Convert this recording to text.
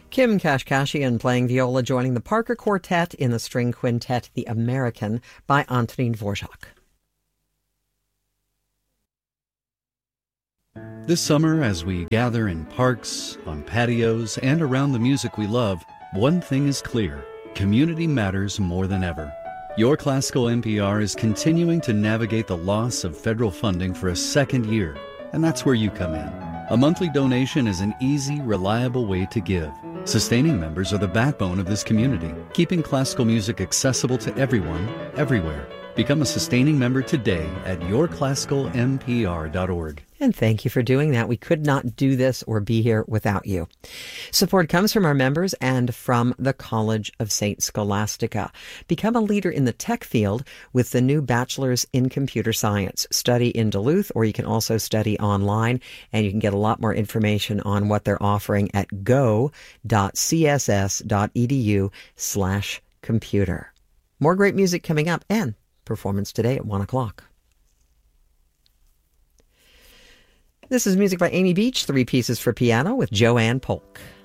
Kim Kashkashian playing viola, joining the Parker Quartet in the string quintet The American by Antonín Dvořák. This summer, as we gather in parks, on patios, and around the music we love, one thing is clear: community matters more than ever. Your Classical NPR is continuing to navigate the loss of federal funding for a second year, and that's where you come in. A monthly donation is an easy, reliable way to give. Sustaining members are the backbone of this community, keeping classical music accessible to everyone, everywhere. Become a sustaining member today at yourclassicalnpr.org. And thank you for doing that. We could not do this or be here without you. Support comes from our members and from the College of St. Scholastica. Become a leader in the tech field with the new Bachelor's in Computer Science. Study in Duluth, or you can also study online, and you can get a lot more information on what they're offering at go.css.edu/computer. More great music coming up, and performance today at 1 o'clock. This is music by Amy Beach, 3 pieces for piano with Joanne Polk.